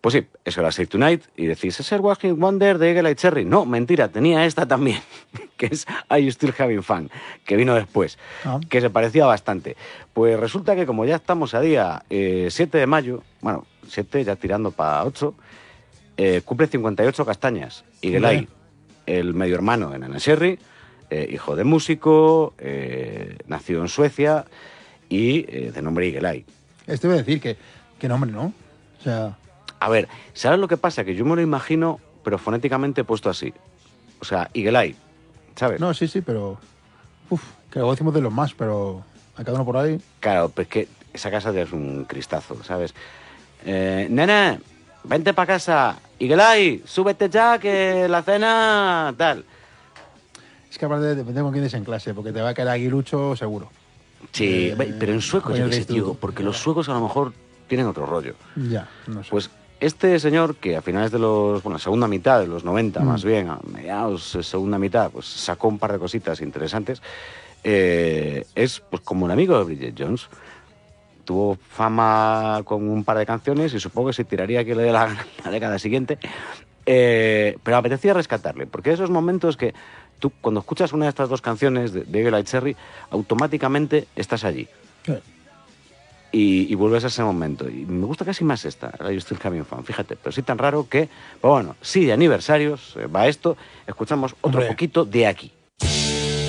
Pues sí, eso era Save Tonight, y decís, ¿es el Walking Wonder de Eagle Eye Cherry? No, mentira, tenía esta también, que es Are You Still Having Fun, que vino después, que se parecía bastante. Pues resulta que como ya estamos a día 7 de mayo, bueno, 7 ya tirando para 8, cumple 58 castañas. Eagle Eye, el medio hermano de Nene Sherry, hijo de músico, nació en Suecia y de nombre Eagle Eye. Esto iba a decir que nombre, ¿no? O sea... A ver, ¿sabes lo que pasa? Que yo me lo imagino, pero fonéticamente puesto así. O sea, Eagle Eye, ¿sabes? No, sí, pero... que luego decimos de los más, pero a cada uno por ahí... Claro, pues que esa casa ya es un cristazo, ¿sabes? Nene, vente para casa. Eagle Eye, súbete ya, que la cena... tal. Es que aparte depende con quién es en clase, porque te va a caer aguilucho seguro. Sí, pero en sueco yo qué sé, tío, porque los suecos a lo mejor tienen otro rollo. Ya, no sé. Pues este señor, que a finales de los... bueno, segunda mitad de los 90, más bien, a mediados segunda mitad, pues sacó un par de cositas interesantes, es pues como un amigo de Bridget Jones. Tuvo fama con un par de canciones y supongo que se tiraría que le dé la década siguiente. Pero me apetecía rescatarle, porque esos momentos que tú, cuando escuchas una de estas dos canciones de Eagle Eye Cherry, automáticamente estás allí. Y vuelves a ese momento. Y me gusta casi más esta, Are You Still Having Fun, fíjate, pero sí tan raro que, pues bueno, sí, de aniversarios va esto, escuchamos otro poquito de aquí.